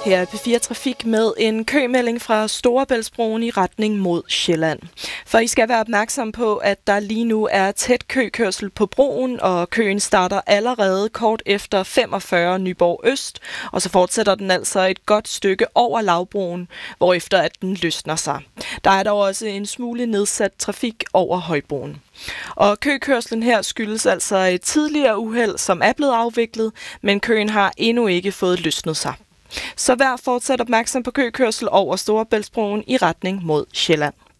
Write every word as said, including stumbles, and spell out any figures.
Her er P fire Trafik med en kømelding fra Storebæltsbroen i retning mod Sjælland. For I skal være opmærksom på, at der lige nu er tæt køkørsel på broen, og køen starter allerede kort efter femogfyrre Nyborg Øst, og så fortsætter den altså et godt stykke over Lavbroen, hvorefter at den løsner sig. Der er dog også en smule nedsat trafik over Højbroen. Og køkørslen her skyldes altså et tidligere uheld, som er blevet afviklet, men køen har endnu ikke fået løsnet sig. Så vær fortsat opmærksom på køkørsel over Storebæltsbroen i retning mod Sjælland.